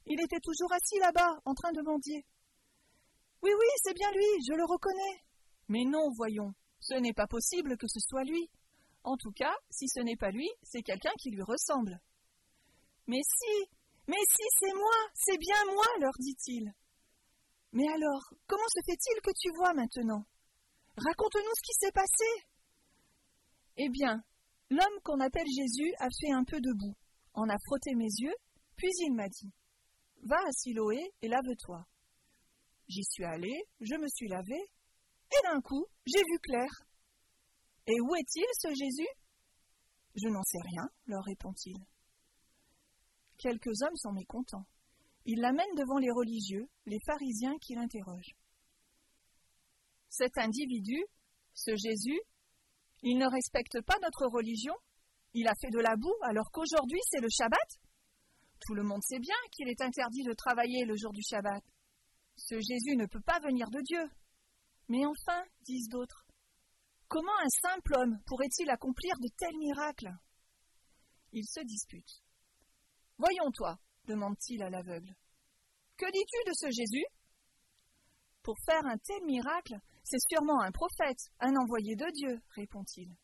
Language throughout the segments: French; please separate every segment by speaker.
Speaker 1: Il était toujours assis là-bas, en train de mendier. Oui, c'est bien lui, je le reconnais. Mais non, voyons, ce n'est pas possible que ce soit lui. En tout cas, si ce n'est pas lui, c'est quelqu'un qui lui ressemble. Mais si, c'est moi, c'est bien moi, leur dit-il. Mais alors, comment se fait-il que tu vois maintenant? Raconte-nous ce qui s'est passé. Eh bien, l'homme qu'on appelle Jésus a fait un peu de boue, en a frotté mes yeux, puis il m'a dit « Va à Siloé et lave-toi ». J'y suis allé, je me suis lavé, et d'un coup, j'ai vu clair. Et où est-il, ce Jésus? Je n'en sais rien, leur répond-il. Quelques hommes sont mécontents. Ils l'amènent devant les religieux, les pharisiens qui l'interrogent. Cet individu, ce Jésus, il ne respecte pas notre religion? Il a fait de la boue alors qu'aujourd'hui c'est le Shabbat? Tout le monde sait bien qu'il est interdit de travailler le jour du Shabbat. Ce Jésus ne peut pas venir de Dieu. Mais enfin, disent d'autres, comment un simple homme pourrait-il accomplir de tels miracles? Ils se disputent. Voyons toi, demande-t-il à l'aveugle. Que dis-tu de ce Jésus? Pour faire un tel miracle, c'est sûrement un prophète, un envoyé de Dieu, répond-il.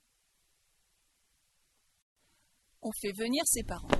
Speaker 1: On fait venir ses parents.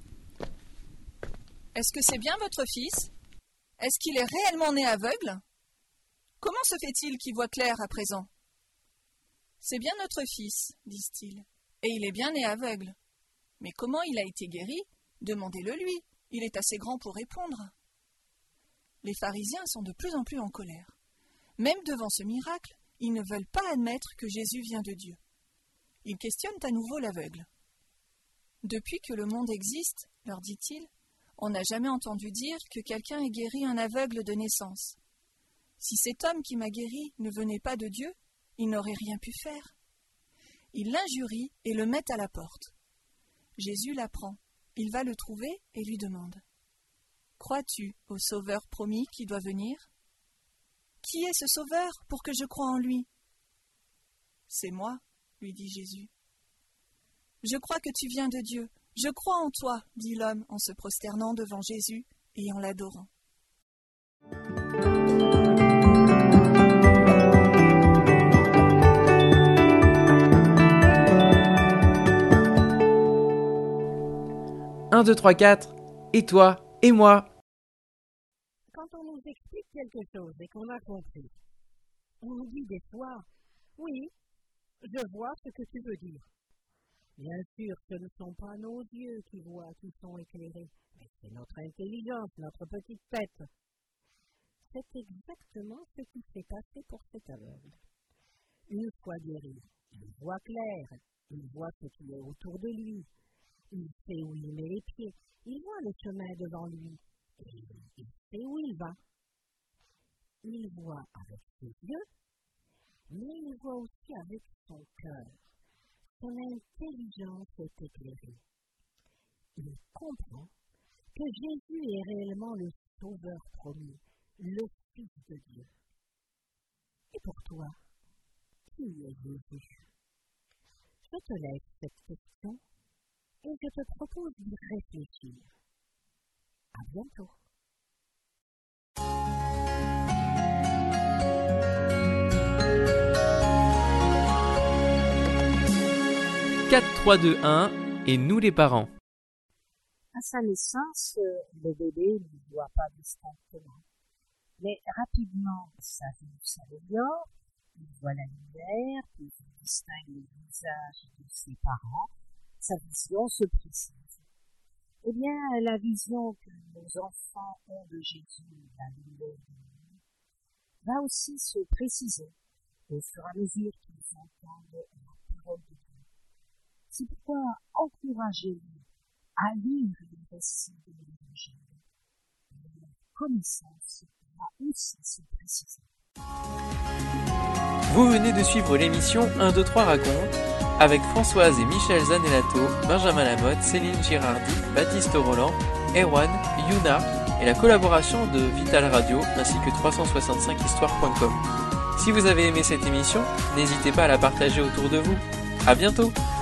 Speaker 1: Est-ce que c'est bien votre fils? Est-ce qu'il est réellement né aveugle? Comment se fait-il qu'il voit clair à présent? C'est bien notre fils, disent-ils, et il est bien né aveugle. Mais comment il a été guéri? Demandez-le lui, il est assez grand pour répondre. Les pharisiens sont de plus en plus en colère. Même devant ce miracle, ils ne veulent pas admettre que Jésus vient de Dieu. Ils questionnent à nouveau l'aveugle. Depuis que le monde existe, leur dit-il, on n'a jamais entendu dire que quelqu'un ait guéri un aveugle de naissance. Si cet homme qui m'a guéri ne venait pas de Dieu, il n'aurait rien pu faire. Ils l'injurient et le mettent à la porte. Jésus l'apprend. Il va le trouver et lui demande « Crois-tu au Sauveur promis qui doit venir ? Qui est ce Sauveur pour que je croie en lui ?»« C'est moi, lui dit Jésus. »« Je crois que tu viens de Dieu. Je crois en toi, dit l'homme en se prosternant devant Jésus et en l'adorant.
Speaker 2: Un, 2, 3, 4, et toi, et moi.
Speaker 3: Quand on nous explique quelque chose et qu'on a compris, on nous dit des fois, oui, je vois ce que tu veux dire. Bien sûr, ce ne sont pas nos yeux qui voient, qui sont éclairés, mais c'est notre intelligence, notre petite tête. C'est exactement ce qui s'est passé pour cet aveugle. Une fois guéri, il voit clair, il voit ce qui est autour de lui. Il sait où il met les pieds, il voit le chemin devant lui, et il sait où il va. Il voit avec ses yeux, mais il voit aussi avec son cœur. Son intelligence est éclairée. Il comprend que Jésus est réellement le Sauveur promis, le Fils de Dieu. Et pour toi, qui est Jésus? Je te laisse cette question. Et je te propose d'y réfléchir. À bientôt. «
Speaker 2: 4, 3, 2, 1 et nous les parents. »
Speaker 4: À sa naissance, le bébé ne voit pas distinctement. Mais rapidement, sa vue s'améliore, il voit la lumière, puis il distingue le visage de ses parents. Sa vision se précise. Eh bien, la vision que nos enfants ont de Jésus, la lumière de lui, va aussi se préciser au fur et à mesure qu'ils entendent la parole de Dieu. C'est pourquoi encouragez-les à lire les récits de l'Évangile. La connaissance va aussi se préciser.
Speaker 2: Vous venez de suivre l'émission 1, 2, 3 raconte avec Françoise et Michel Zanellato, Benjamin Lamotte, Céline Girardi, Baptiste Roland, Erwan, Yuna et la collaboration de Vital Radio ainsi que 365histoire.com. Si vous avez aimé cette émission, n'hésitez pas à la partager autour de vous. À bientôt!